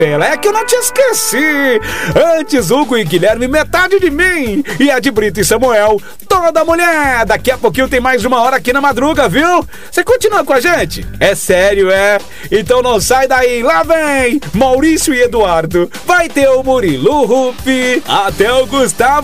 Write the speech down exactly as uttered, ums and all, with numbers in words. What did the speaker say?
Ela é que eu não te esqueci. Antes, Hugo e Guilherme, metade de mim. E a de Brito e Samuel, toda mulher. Daqui a pouquinho tem mais uma hora aqui na madruga, viu? Você continua com a gente? É sério, é? Então não sai daí. Lá vem Maurício e Eduardo. Vai ter o Murilo Rufi. Até o Gustavo